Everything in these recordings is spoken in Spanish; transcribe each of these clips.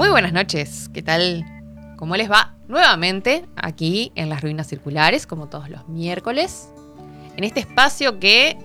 Muy buenas noches, ¿qué tal? ¿Cómo les va? Nuevamente aquí en Las Ruinas Circulares, como todos los miércoles, en este espacio que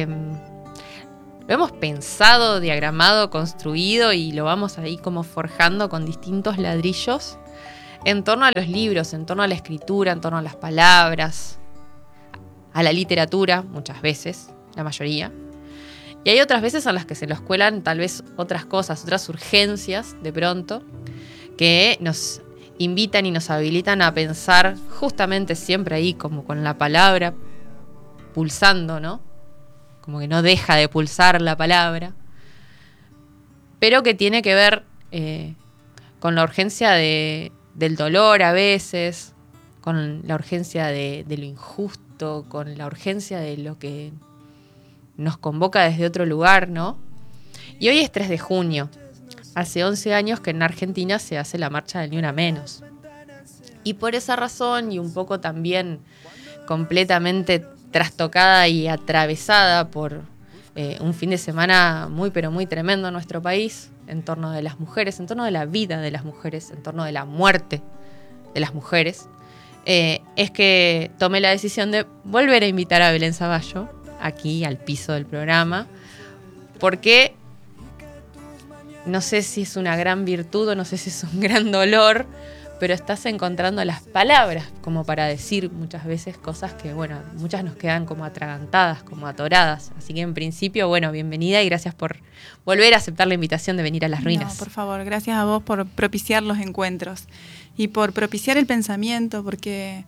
lo hemos pensado, diagramado, construido y lo vamos ahí como forjando con distintos ladrillos en torno a los libros, en torno a la escritura, en torno a las palabras, a la literatura, muchas veces, la mayoría. Y hay otras veces en las que se nos cuelan tal vez otras cosas, otras urgencias de pronto, que nos invitan y nos habilitan a pensar justamente siempre ahí como con la palabra pulsando, ¿no? Como que no deja de pulsar la palabra, pero que tiene que ver con la urgencia del dolor a veces, con la urgencia de lo injusto, con la urgencia de lo que nos convoca desde otro lugar, ¿no? Y hoy es 3 de junio. Hace 11 años que en Argentina se hace la marcha del Ni Una Menos. Y por esa razón, y un poco también completamente trastocada y atravesada por un fin de semana muy pero muy tremendo en nuestro país, en torno de las mujeres, en torno de la vida de las mujeres, en torno de la muerte de las mujeres, es que tomé la decisión de volver a invitar a Belén Zavallo aquí al piso del programa, porque no sé si es una gran virtud o no sé si es un gran dolor, pero estás encontrando las palabras como para decir muchas veces cosas que, bueno, muchas nos quedan como atragantadas, como atoradas. Así que en principio, bueno, bienvenida y gracias por volver a aceptar la invitación de venir a Las Ruinas. No, por favor, gracias a vos por propiciar los encuentros y por propiciar el pensamiento, porque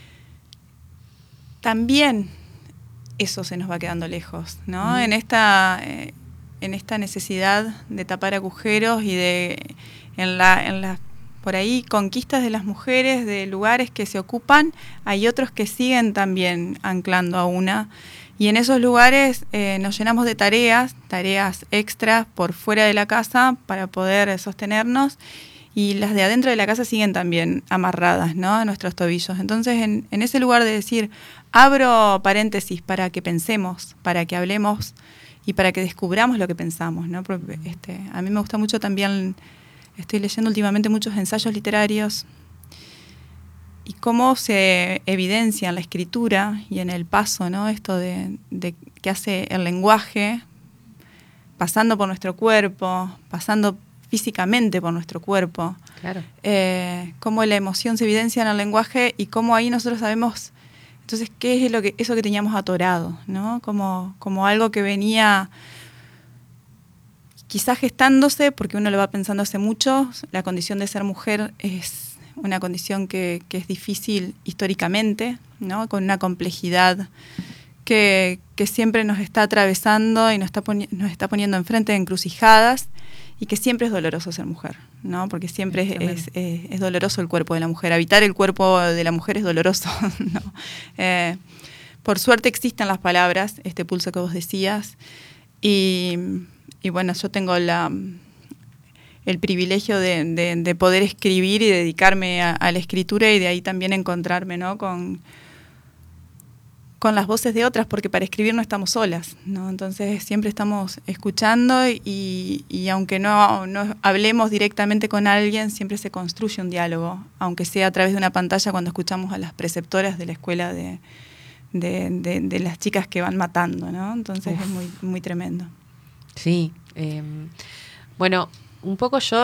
también eso se nos va quedando lejos, ¿no? En esta necesidad de tapar agujeros y en las por ahí conquistas de las mujeres, de lugares que se ocupan, hay otros que siguen también anclando a una. Y en esos lugares nos llenamos de tareas extras por fuera de la casa para poder sostenernos, y las de adentro de la casa siguen también amarradas, ¿no?, a nuestros tobillos. Entonces, en ese lugar de decir, abro paréntesis para que pensemos, para que hablemos y para que descubramos lo que pensamos, ¿no? Porque, a mí me gusta mucho también, estoy leyendo últimamente muchos ensayos literarios y cómo se evidencia en la escritura y en el paso, ¿no?, esto de que hace el lenguaje, pasando por nuestro cuerpo, pasando físicamente por nuestro cuerpo. Claro. Cómo la emoción se evidencia en el lenguaje y cómo ahí nosotros sabemos, entonces, qué es eso que teníamos atorado, ¿no? Como algo que venía quizás gestándose, porque uno lo va pensando hace mucho. La condición de ser mujer es una condición que es difícil históricamente, ¿no?, con una complejidad que siempre nos está atravesando y nos está poniendo enfrente de encrucijadas, y que siempre es doloroso ser mujer, ¿no? Porque siempre es doloroso el cuerpo de la mujer. Habitar el cuerpo de la mujer es doloroso, ¿no? Por suerte existen las palabras, este pulso que vos decías, y bueno, yo tengo el privilegio de poder escribir y dedicarme a la escritura, y de ahí también encontrarme, ¿no?, con las voces de otras, porque para escribir no estamos solas, ¿no? Entonces siempre estamos escuchando, y aunque no hablemos directamente con alguien, siempre se construye un diálogo, aunque sea a través de una pantalla, cuando escuchamos a las preceptoras de la escuela de las chicas que van matando, ¿no? Entonces es muy, muy tremendo. Sí. Bueno, un poco yo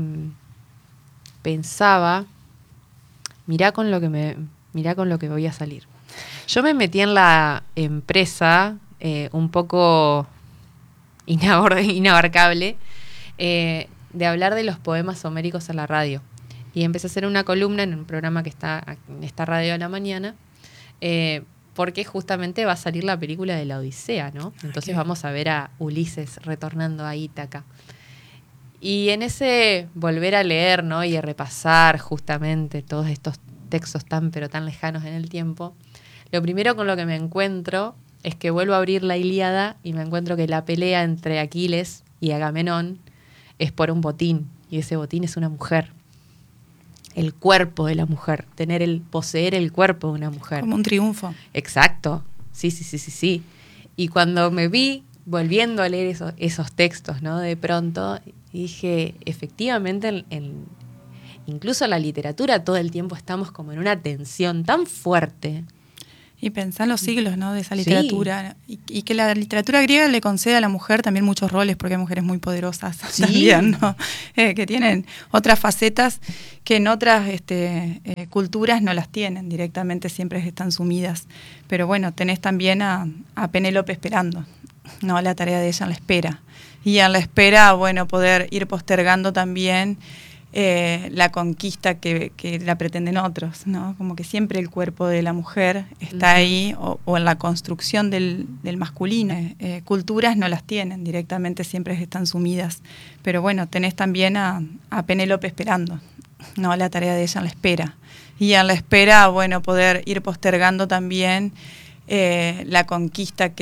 pensaba, mirá con lo que voy a salir. Yo me metí en la empresa un poco inabarcable de hablar de los poemas homéricos en la radio. Y empecé a hacer una columna en un programa que está en esta radio a la mañana, porque justamente va a salir la película de la Odisea, ¿no? Entonces vamos a ver a Ulises retornando a Ítaca. Y en ese volver a leer, ¿no?, y a repasar justamente todos estos textos tan pero tan lejanos en el tiempo, lo primero con lo que me encuentro es que vuelvo a abrir la Ilíada y me encuentro que la pelea entre Aquiles y Agamenón es por un botín, y ese botín es una mujer. El cuerpo de la mujer, poseer el cuerpo de una mujer. Como un triunfo. Exacto, sí. Y cuando me vi volviendo a leer esos textos, ¿no? De pronto, dije, efectivamente, incluso en la literatura todo el tiempo estamos como en una tensión tan fuerte. Y pensar los siglos, ¿no? De esa literatura. Sí. Y que la literatura griega le concede a la mujer también muchos roles, porque hay mujeres muy poderosas también, ¿no? Que tienen otras facetas que en otras culturas no las tienen, directamente siempre están sumidas. Pero bueno, tenés también a Penélope esperando, ¿no? La tarea de ella en la espera. Y en la espera, bueno, poder ir postergando también la conquista que la pretenden otros, ¿no? Como que siempre el cuerpo de la mujer está ahí, o en la construcción del masculino. Culturas no las tienen, directamente siempre están sumidas. Pero bueno, tenés también a Penélope esperando, ¿no? La tarea de ella en la espera. Y en la espera, bueno, poder ir postergando también la conquista